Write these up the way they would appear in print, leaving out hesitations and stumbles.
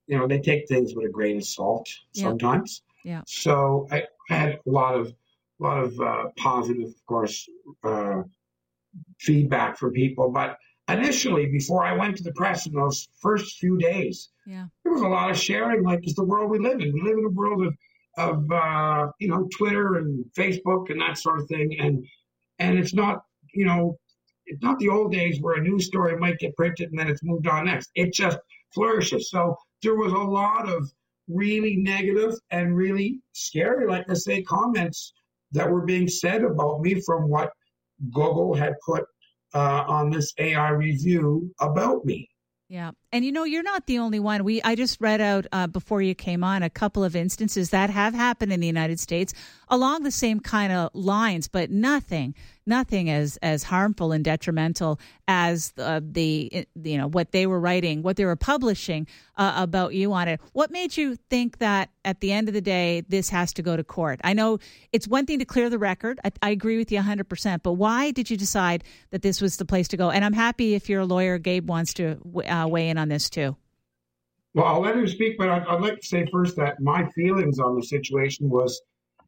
they take things with a grain of salt Yeah. sometimes. Yeah. So I had a lot of positive, of course, feedback from people. But initially, before I went to the press in those first few days, Yeah. there was a lot of sharing. Like, it's the world we live in. We live in a world of Twitter and Facebook and that sort of thing. And it's not, it's not the old days where a news story might get printed and then it's moved on next. It just flourishes. So there was a lot of really negative and really scary, like I say, comments that were being said about me from what Google had put on this AI review about me. Yeah. And you're not the only one. I just read out before you came on a couple of instances that have happened in the United States along the same kind of lines, but nothing as harmful and detrimental as what they were writing, what they were publishing about you on it. What made you think that at the end of the day, this has to go to court? I know it's one thing to clear the record. I agree with you 100%. But why did you decide that this was the place to go? And I'm happy if your lawyer, Gabe, wants to weigh in on this too. Well, I'll let him speak, but I'd like to say first that my feelings on the situation was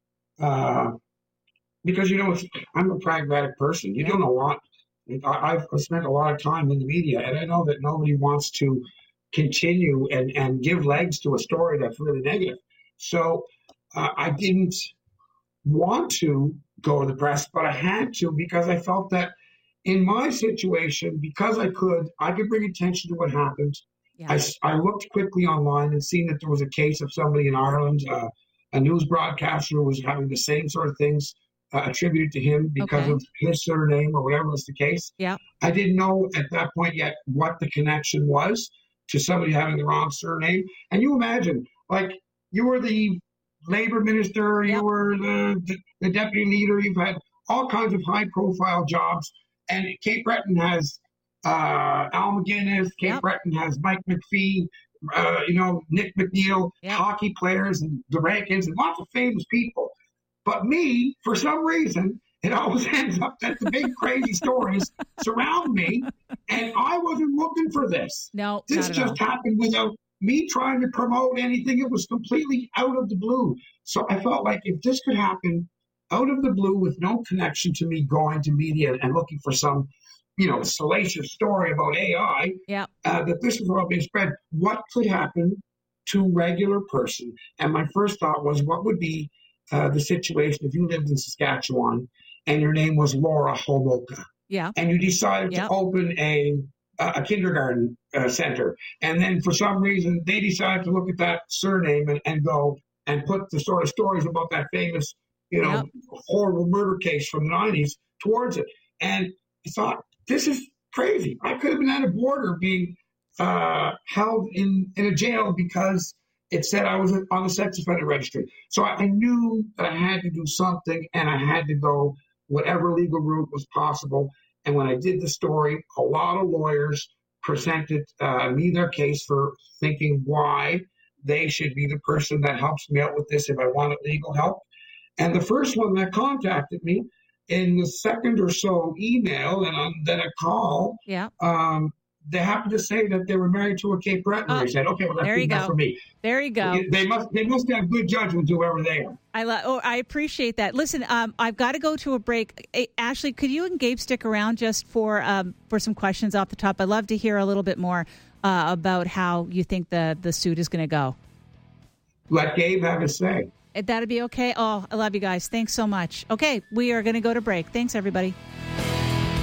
because, I'm a pragmatic person. You don't know what. I've spent a lot of time in the media, and I know that nobody wants to continue and give legs to a story that's really negative. So I didn't want to go to the press, but I had to because I felt that in my situation, because I could bring attention to what happened. Yeah. I looked quickly online and seen that there was a case of somebody in Ireland, a news broadcaster was having the same sort of things attributed to him because of his surname or whatever was the case. Yeah. I didn't know at that point yet what the connection was to somebody having the wrong surname. And you imagine, like, you were the labor minister, you were the deputy leader, you've had all kinds of high-profile jobs. And Cape Breton has Al McGuinness, Cape Breton has Mike McPhee, Nick McNeil, hockey players, and the Rankins, and lots of famous people. But me, for some reason, it always ends up that the big crazy stories surround me, and I wasn't looking for this. No, this just happened without me trying to promote anything. It was completely out of the blue. So I felt like if this could happen out of the blue with no connection to me going to media and looking for some, salacious story about AI, that this was all being spread, what could happen to a regular person? And my first thought was, what would be the situation if you lived in Saskatchewan and your name was Laura Homolka, and you decided to open a kindergarten center, and then for some reason they decided to look at that surname and go and put the sort of stories about that famous, horrible murder case from the 90s towards it. And I thought, this is crazy. I could have been at a border being held in a jail because it said I was on the sex offender registry. So I knew that I had to do something, and I had to go whatever legal route was possible. And when I did the story, a lot of lawyers presented me their case for thinking why they should be the person that helps me out with this if I wanted legal help. And the first one that contacted me in the second or so email and then a call, they happened to say that they were married to a Cape Breton. They said, okay, well, that's good enough for me. There you go. They must have good judgment, whoever they are. I appreciate that. Listen, I've got to go to a break. Hey, Ashley, could you and Gabe stick around just for some questions off the top? I'd love to hear a little bit more about how you think the suit is going to go. Let Gabe have his say. That'd be okay. Oh, I love you guys. Thanks so much. Okay, we are going to go to break. Thanks, everybody.